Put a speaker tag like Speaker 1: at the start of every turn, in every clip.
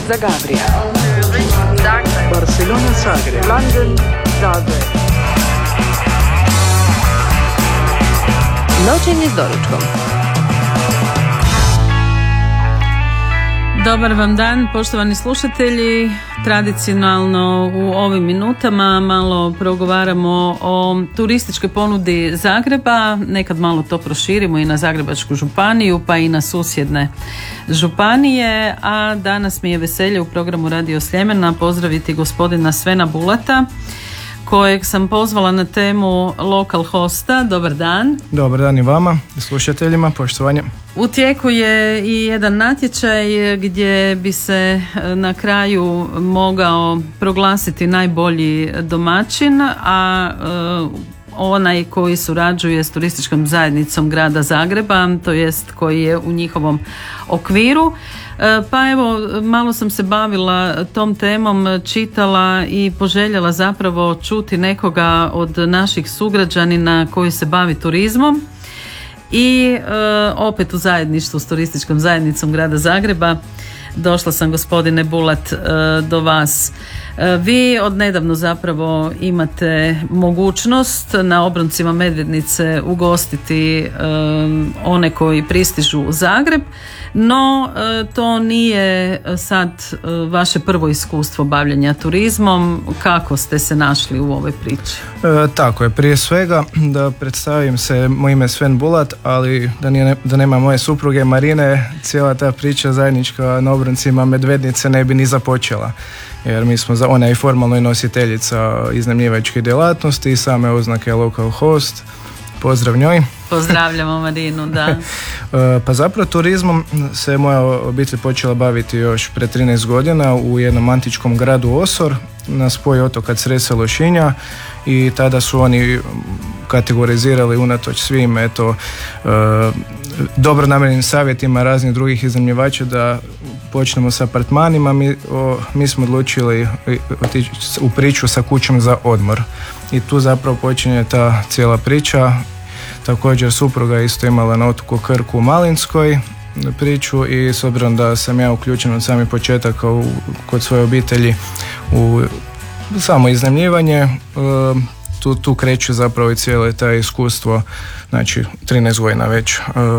Speaker 1: Zagabria,
Speaker 2: Barcelona, Zagreb,
Speaker 1: London, Zagreb. Noćenje s doručkom.
Speaker 3: Dobar vam dan, poštovani slušatelji. Tradicionalno u ovim minutama malo progovaramo o turističkoj ponudi Zagreba, nekad malo to proširimo i na Zagrebačku županiju pa i na susjedne županije, a danas mi je veselje u programu Radio Sljemena pozdraviti gospodina Svena Bulata, kojeg sam pozvala na temu Local Hosta. Dobar dan.
Speaker 4: Dobar dan i vama, slušateljima, poštovanje. U
Speaker 3: tijeku je i jedan natječaj gdje bi se na kraju mogao proglasiti najbolji domaćin, a onaj koji surađuje s turističkom zajednicom grada Zagreba, to jest koji je u njihovom okviru. Pa evo, malo sam se bavila tom temom, čitala i poželjela zapravo čuti nekoga od naših sugrađanina koji se bavi turizmom i opet u zajedništvu s turističkom zajednicom grada Zagreba. Došla sam, gospodine Bulat, do vas. Vi odnedavno zapravo imate mogućnost na obroncima Medvednice ugostiti one koji pristižu u Zagreb, no to nije sad vaše prvo iskustvo bavljanja turizmom. Kako ste se našli u ovoj priči?
Speaker 4: Tako je, prije svega da predstavim se, moje ime je Sven Bulat, ali da nema moje supruge Marine, cijela ta priča zajednička na obroncima Medvednice ne bi ni započela. Jer mi smo, ona je formalno nositeljica iznajmljivačke djelatnosti i same oznake Local Host. Pozdrav njoj.
Speaker 3: Pozdravljamo Marinu, da.
Speaker 4: Pa zapravo turizmom se moja obitelj počela baviti još pre 13 godina u jednom antičkom gradu Osor na spoju otoka Cresa Lošinja, i tada su oni kategorizirali unatoč svim dobronamjernim savjetima raznih drugih iznajmljivača da počnemo s apartmanima. Mi smo odlučili otići u priču sa kućom za odmor i tu zapravo počinje ta cijela priča. Također supruga isto imala na otoku Krku u Malinskoj priču i s obzirom da sam ja uključen od samih početaka kod svoje obitelji u samo iznajmljivanje, tu kreću zapravo i cijelo taj iskustvo, znači 13 godina već.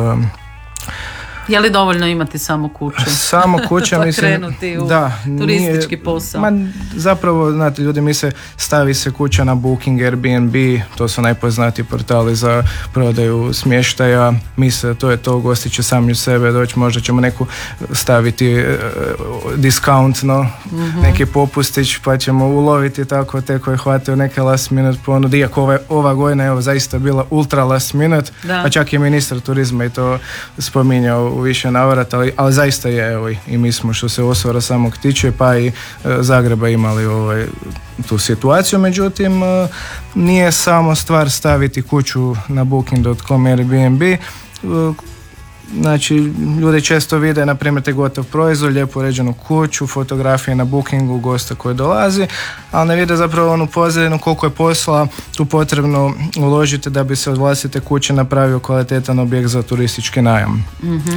Speaker 3: Je li dovoljno imati samo kuću?
Speaker 4: Samo kuća, mislim,
Speaker 3: krenuti u turistički posao?
Speaker 4: Zapravo, znate, ljudi misle stavi se kuća na Booking, Airbnb, to su najpoznatiji portali za prodaju smještaja, misle to je to, gosti će sami u sebe doći, možda ćemo neku staviti discount, neki popustić, pa ćemo uloviti tako te koje hvataju neke last minute ponude, iako ova godina je zaista bila ultra last minute, pa čak i ministar turizma i to spominjao u više navrata, ali zaista je, i mi smo što se Osora samog tiče pa i Zagreba imali tu situaciju. Međutim, nije samo stvar staviti kuću na booking.com, Airbnb. Znači, ljudi često vide, na primjer, te gotov proizvod, lijepo uređenu kuću, fotografije na bookingu gosta koji dolazi, ali ne vide zapravo onu pozadinu koliko je posla tu potrebno uložiti da bi se od vlastite kuće napravio kvalitetan objekt za turistički najam.